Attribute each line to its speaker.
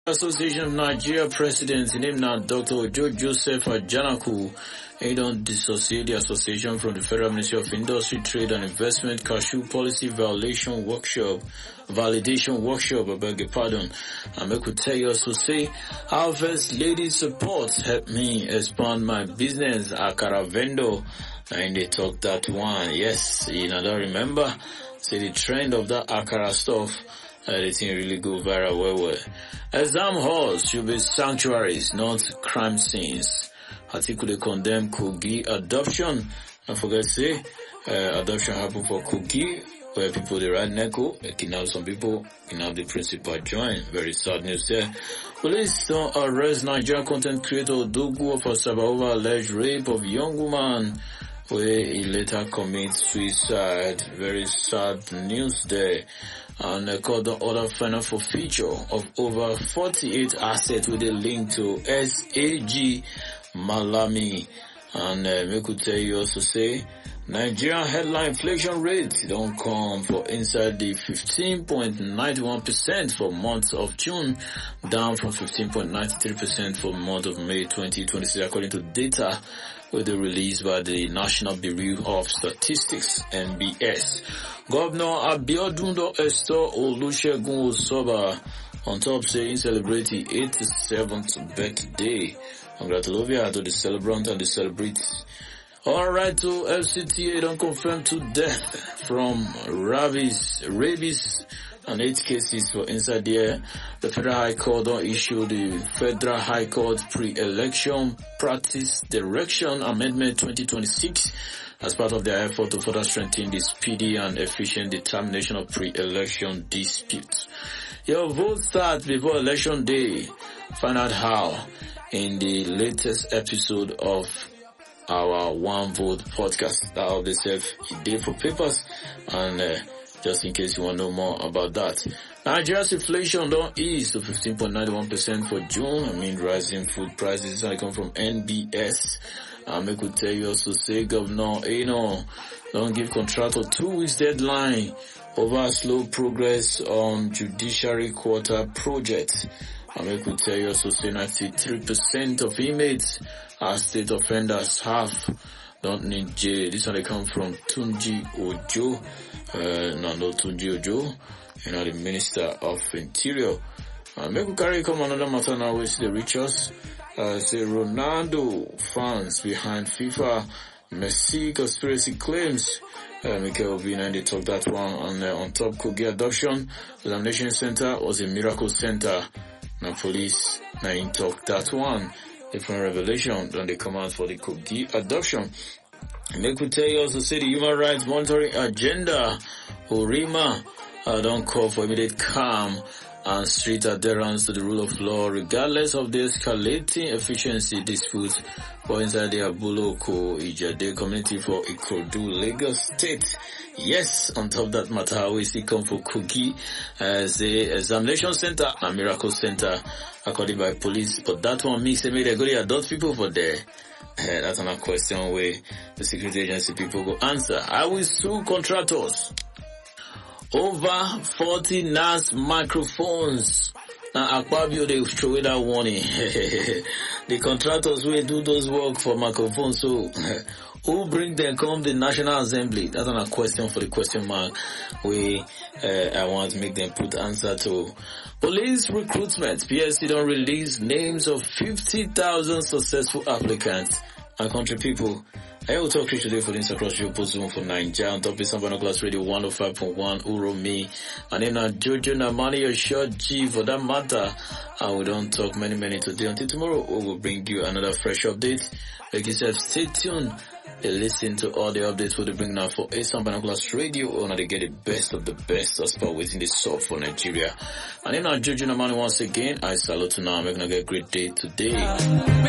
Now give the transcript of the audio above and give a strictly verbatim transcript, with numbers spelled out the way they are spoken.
Speaker 1: Association of Nigeria President, named now Doctor Joe Joseph Ajanaku, he don't dissociate the association from the Federal Ministry of Industry, Trade and Investment Cashew Policy Violation Workshop, Validation Workshop, I beg your pardon. And I could tell you also say, how first lady support help me expand my business, Akara vendor, and they talk that one. Yes, you know, I don't remember. Say the trend of that Akara stuff, uh, the thing really go viral well, well. Exam halls should be sanctuaries, not crime scenes. Article condemn Kogi adoption. I forget to say, uh, adoption happened for Kogi, where people they ride Neko, they kidnap some people, kidnap the principal join. Very sad news there. Police don't arrest Nigerian content creator Dogu of Asaba over alleged rape of young woman, where he later commits suicide. Very sad news there. And uh, called the order final for feature of over forty-eight assets with a link to S A G Malami. And uh, we could tell you also say, Nigerian headline inflation rate don't come for inside the fifteen point nine one percent for month of June, down from fifteen point nine three percent for month of May twenty twenty-six, according to data with the released by the National Bureau of Statistics, N B S. Governor Abiodun Esther Olusegun Osoba on top saying celebrate the eighty-seventh birthday. Congratulations to the celebrant and the celebrities. Alright, to F C T A don't confirm to death from rabies, rabies and eight cases for inside there. The Federal High Court don't issue the Federal High Court Pre-Election Practice Direction Amendment twenty twenty-six as part of their effort to further strengthen the speedy and efficient determination of pre-election disputes. Your vote starts before election day. Find out how in the latest episode of our One Vote podcast. That will be safe a day for papers, and uh, just in case you want to know more about that. Nigeria's inflation don't ease to fifteen point nine one percent for June. I mean, rising food prices. I come from N B S. Um, I could tell you also say Governor Eno don't give contractor two weeks deadline over slow progress on judiciary quarter project. Um, I could tell you also say ninety-three percent of inmates are state offenders. Half don't need jail. This one they come from Tunji Ojo. Uh, no, no Tunji Ojo. You know, the Minister of Interior. Um, I could carry come another matter now which they reach us. Uh, say Ronaldo fans behind FIFA Messi conspiracy claims. Uh, Mikel Obi and they talk that one on uh, on top Kogi adoption. Examination center was a miracle center. Now police now in talk that one. Different revelation then they come out for the Kogi adoption. And they could tell you also say the human rights monitoring agenda. Urima uh, don't call for immediate calm and strict adherence to the rule of law regardless of the escalating efficiency disputes for inside the Abuloko Ijade community for Ikorodu, Lagos State. Yes, on top of that matter, we see come for Kogi as a examination center and miracle center according by police. But that one makes them they go to adult people for there. Uh, that's another question where the security agency people go answer. I will sue contractors. Over forty N A S microphones. Now, Akpabio, they throw away that warning. The contractors will do those work for microphones. So, who bring them come the National Assembly? That's not a question for the question mark. We, uh, I want to make them put answer to. Police recruitment. P S C don't release names of fifty thousand successful applicants. Our country people. I will talk to you today for this across your Zoom for Nigeria on top of Sambano Class Radio one oh five point one Uro me. And then uh, Jojo Namani your short G for that matter. And we don't talk many many today. Until tomorrow we will bring you another fresh update. Like you said, stay tuned and listen to all the updates we'll bring now for Sambano Class Radio. And they get the best of the best as far within the soft for Nigeria. And then uh, Jojo Namani once again, I salute you now. I'm going to get a great day today.